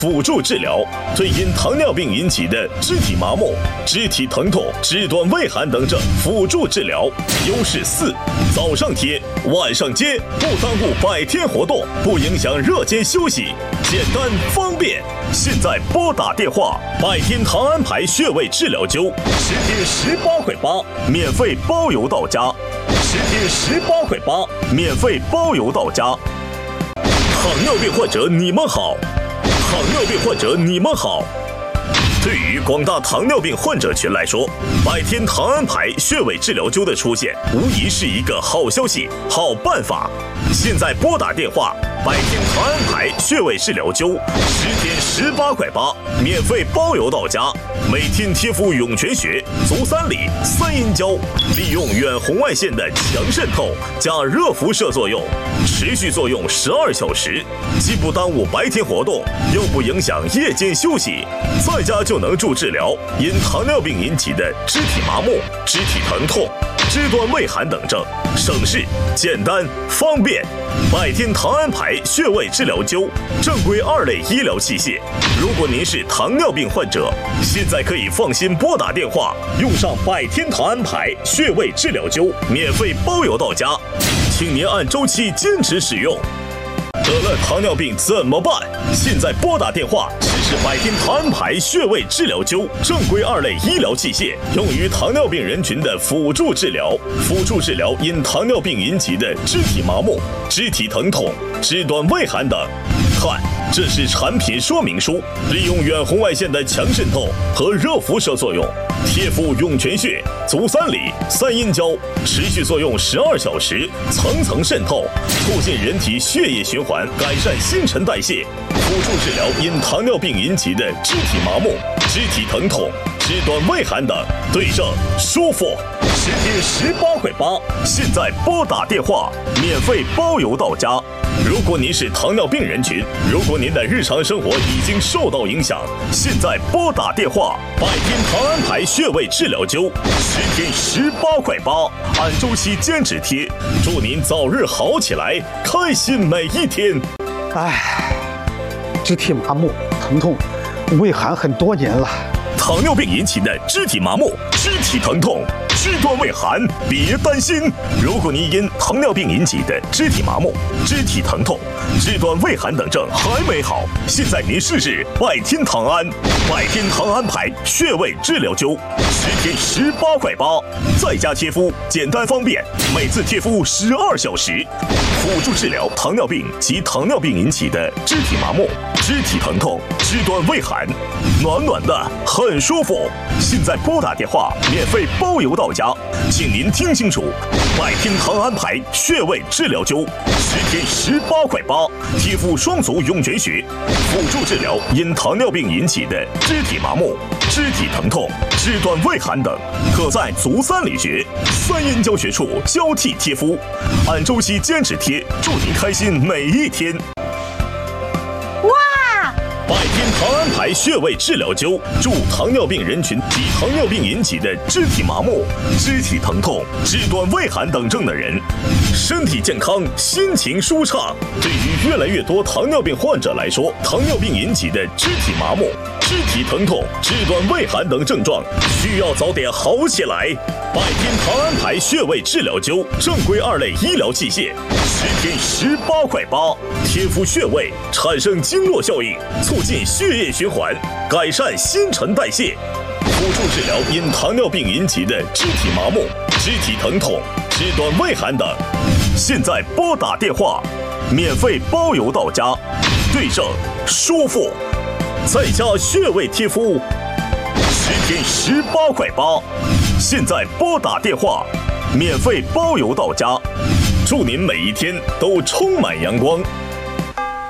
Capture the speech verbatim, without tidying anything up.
辅助治疗，对因糖尿病引起的肢体麻木、肢体疼痛、肢端畏寒等症辅助治疗。优势四：早上贴，晚上接，不耽误百天活动，不影响热间休息，简单方便。现在拨打电话，百天糖安牌穴位治疗灸，十天十八块八，免费包邮到家。十天十八块八，免费包邮到家。糖尿病患者，你们好！糖尿病患者，你们好！对于广大糖尿病患者群来说，百天糖安牌穴位治疗灸的出现，无疑是一个好消息、好办法。现在拨打电话，百天糖安牌穴位治疗灸，十天十八块八，免费包邮到家。每天贴敷涌泉穴、足三里、三阴交，利用远红外线的强渗透加热辐射作用，持续作用十二小时，既不耽误白天活动，又不影响夜间休息，在家就能助治疗因糖尿病引起的肢体麻木、肢体疼痛、肢端畏寒等症，省事、简单、方便。百天糖安牌穴位治疗灸，正规二类医疗器械。如果您是糖尿病患者，现在可以放心拨打电话，用上百天糖安牌穴位治疗灸，免费包邮到家，请您按周期坚持使用。得了糖尿病怎么办？现在拨打电话，试试百天糖安牌穴位治疗灸，正规二类医疗器械，用于糖尿病人群的辅助治疗。辅助治疗因糖尿病引起的肢体麻木、肢体疼痛、肢端畏寒等。看，这是产品说明书，利用远红外线的强渗透和热辐射作用，贴敷涌泉穴、足三里、三阴交，持续作用十二小时，层层渗透，促进人体血液循环，改善新陈代谢。辅助治疗因糖尿病引起的肢体麻木、肢体疼痛、肢端畏寒等，对症舒服。十天十八块八，现在拨打电话，免费包邮到家。如果您是糖尿病人群，如果您的日常生活已经受到影响，现在拨打电话，百天糖安牌穴位治疗灸，十天十八块八，按周期坚持贴，祝您早日好起来，开心每一天。 唉，肢体麻木、疼痛、畏寒很多年了。 糖尿病引起的肢体麻木、肢体疼痛、肢端畏寒，别担心。如果您因糖尿病引起的肢体麻木、肢体疼痛、肢端畏寒等症还没好，现在您试试百天糖安，百天糖安牌穴位治疗灸，十天十八块八，在家贴敷，简单方便，每次贴敷十二小时，辅助治疗糖尿病及糖尿病引起的肢体麻木、肢体疼痛、肢端畏寒，暖暖的，很舒服。现在拨打电话，免费包邮到家，请您听清楚，百天糖安牌穴位治疗灸，十天十八块八，贴敷双足涌泉穴，辅助治疗因糖尿病引起的肢体麻木、肢体疼痛、肢端畏寒等，可在足三里穴、三阴交穴处交替贴敷，按周期坚持贴，祝您开心每一天。百天糖安牌穴位治疗灸，助糖尿病人群及糖尿病引起的肢体麻木、肢体疼痛、肢端畏寒等症的人，身体健康，心情舒畅。对于越来越多糖尿病患者来说，糖尿病引起的肢体麻木、肢体疼痛、肢端畏寒等症状，需要早点好起来。百天糖安牌穴位治疗灸，正规二类医疗器械，十天十八块八，贴敷穴位，产生经络效应，促进血液循环，改善新陈代谢，辅助治疗因糖尿病引起的肢体麻木、肢体疼痛、肢端畏寒等。现在拨打电话，免费包邮到家，对症舒服，在家穴位贴敷，十天十八块八。现在拨打电话，免费包邮到家，祝您每一天都充满阳光。